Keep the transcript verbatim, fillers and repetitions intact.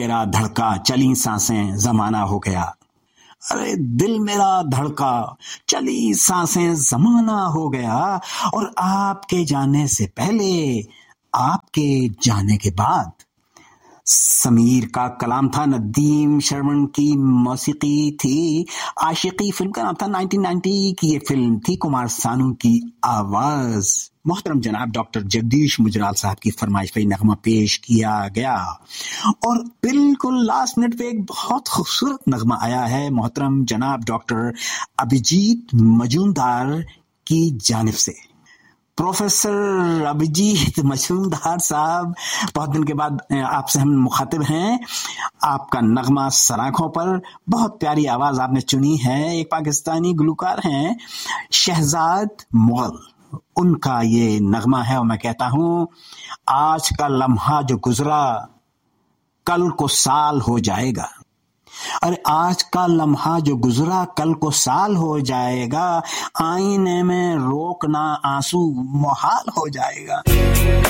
میرا دھڑکا چلی سانسیں زمانہ ہو گیا. ارے دل میرا دھڑکا چلی سانسیں زمانہ ہو گیا، اور آپ کے جانے سے پہلے، آپ کے جانے کے بعد. سمیر کا کلام تھا، ندیم شرمن کی موسیقی تھی، عاشقی فلم کا نام تھا، نائنٹین نائنٹی کی یہ فلم تھی، کمار سانو کی آواز. محترم جناب ڈاکٹر جگدیش مجرال صاحب کی فرمائش پہ نغمہ پیش کیا گیا، اور بالکل لاسٹ منٹ پہ ایک بہت خوبصورت نغمہ آیا ہے محترم جناب ڈاکٹر ابھیجیت مجومدار کی جانب سے. پروفیسر ابھیجیت مجومدار صاحب، بہت دن کے بعد آپ سے ہم مخاطب ہیں. آپ کا نغمہ سرآنکھوں پر، بہت پیاری آواز آپ نے چنی ہے. ایک پاکستانی گلوکار ہیں شہزاد مغل، ان کا یہ نغمہ ہے، اور میں کہتا ہوں آج کا لمحہ جو گزرا کل کو سال ہو جائے گا. ارے آج کا لمحہ جو گزرا کل کو سال ہو جائے گا، آئینے میں روکنا آنسو محال ہو جائے گا.